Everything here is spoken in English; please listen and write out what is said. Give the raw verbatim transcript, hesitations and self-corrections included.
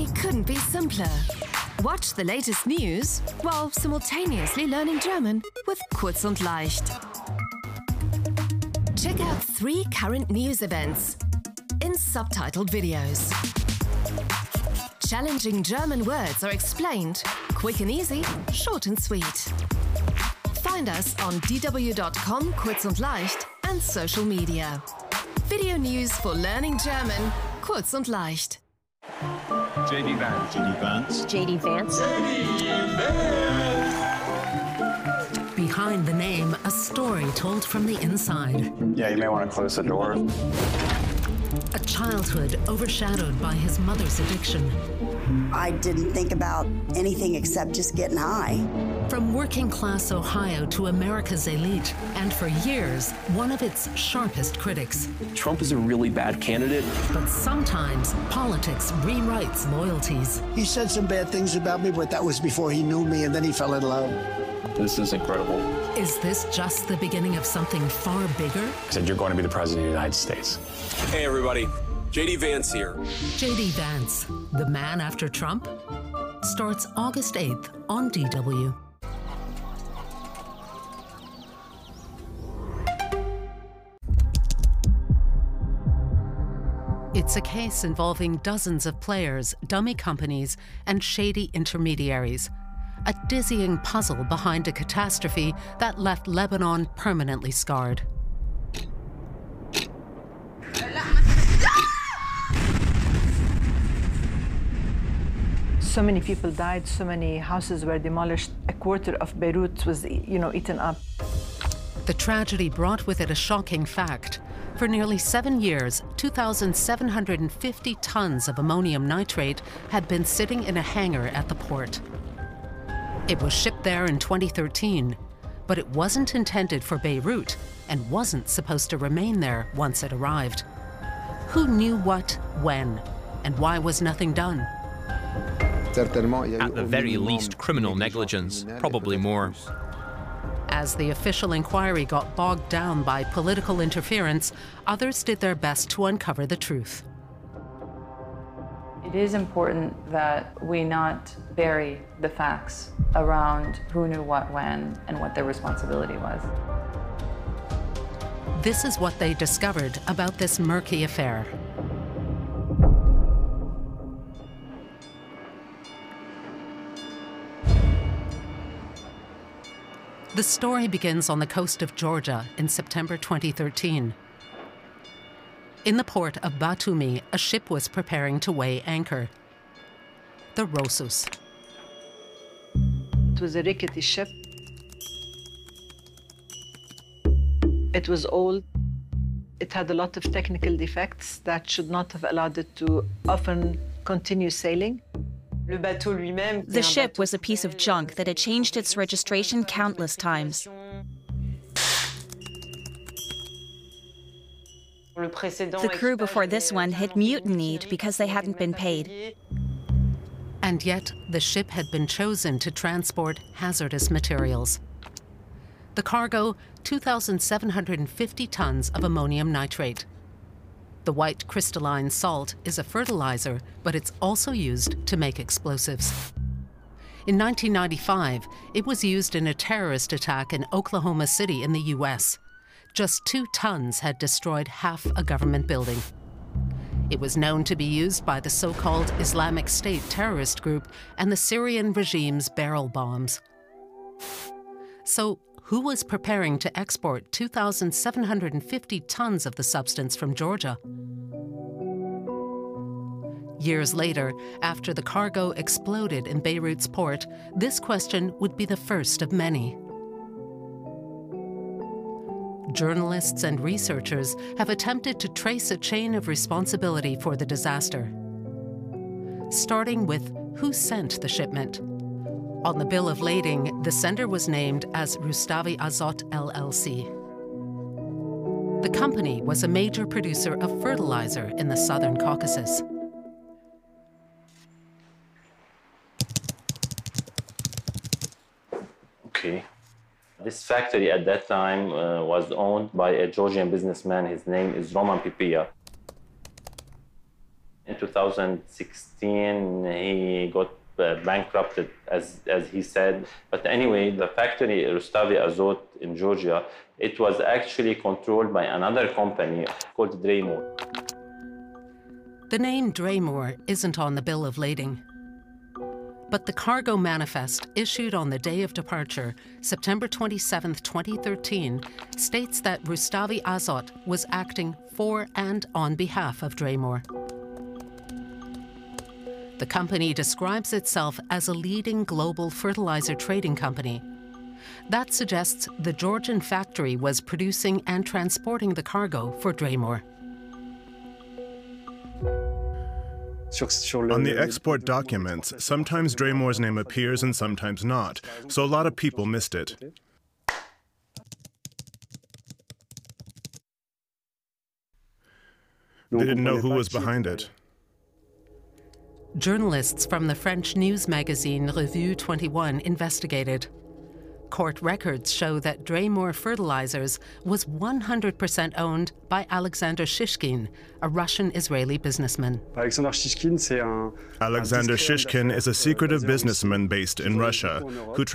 Germany couldn't be simpler. Watch the latest news while simultaneously learning German with Kurz und Leicht. Check out three current news events in subtitled videos. Challenging German words are explained, quick and easy, short and sweet. Find us on d w dot com Kurz und Leicht and social media. Video news for learning German, Kurz und Leicht. J D Vance. J D Vance. J D Vance. Behind the name, a story told from the inside. Yeah, you may want to close the door. A childhood overshadowed by his mother's addiction. I didn't think about anything except just getting high. From working-class Ohio to America's elite, and for years, one of its sharpest critics. Trump is a really bad candidate. But sometimes, politics rewrites loyalties. He said some bad things about me, but that was before he knew me, and then he fell in love. This is incredible. Is this just the beginning of something far bigger? He said, you're going to be the president of the United States. Hey, everybody. J D Vance here. J D Vance, the man after Trump, starts August eighth on D W. It's a case involving dozens of players, dummy companies, and shady intermediaries. A dizzying puzzle behind a catastrophe that left Lebanon permanently scarred. So many people died, so many houses were demolished. A quarter of Beirut was, you know, eaten up. The tragedy brought with it a shocking fact. For nearly seven years, two thousand seven hundred fifty tons of ammonium nitrate had been sitting in a hangar at the port. It was shipped there in twenty thirteen, but it wasn't intended for Beirut and wasn't supposed to remain there once it arrived. Who knew what, when, and why was nothing done? At the very least, criminal negligence, probably more. As the official inquiry got bogged down by political interference, others did their best to uncover the truth. It is important that we not bury the facts around who knew what when and what their responsibility was. This is what they discovered about this murky affair. The story begins on the coast of Georgia in September twenty thirteen. In the port of Batumi, a ship was preparing to weigh anchor. The Rosus. It was a rickety ship. It was old. It had a lot of technical defects that should not have allowed it to often continue sailing. The ship was a piece of junk that had changed its registration countless times. The crew before this one had mutinied because they hadn't been paid. And yet, the ship had been chosen to transport hazardous materials. The cargo, two thousand seven hundred fifty tons of ammonium nitrate. The white crystalline salt is a fertilizer, but it's also used to make explosives. In nineteen ninety-five, it was used in a terrorist attack in Oklahoma City in the U S. Just two tons had destroyed half a government building. It was known to be used by the so-called Islamic State terrorist group and the Syrian regime's barrel bombs. So, who was preparing to export two thousand seven hundred fifty tons of the substance from Georgia? Years later, after the cargo exploded in Beirut's port, this question would be the first of many. Journalists and researchers have attempted to trace a chain of responsibility for the disaster, starting with who sent the shipment. On the bill of lading, the sender was named as Rustavi Azot L L C. The company was a major producer of fertilizer in the southern Caucasus. Okay. This factory at that time uh, was owned by a Georgian businessman. His name is Roman Pipia. In two thousand sixteen, he got uh, bankrupted, as, as he said. But anyway, the factory, Rustavi Azot in Georgia, it was actually controlled by another company called Draymore. The name Draymore isn't on the bill of lading. But the cargo manifest issued on the day of departure, September twenty-seventh, twenty thirteen, states that Rustavi Azot was acting for and on behalf of Draymore. The company describes itself as a leading global fertilizer trading company. That suggests the Georgian factory was producing and transporting the cargo for Draymore. On the export documents, sometimes Draymore's name appears and sometimes not, so a lot of people missed it. They didn't know who was behind it. Journalists from the French news magazine Revue twenty-one investigated. Court records show that Draymore Fertilizers was one hundred percent owned by Alexander Shishkin, a Russian-Israeli businessman. Alexander Shishkin is a secretive businessman based in Russia who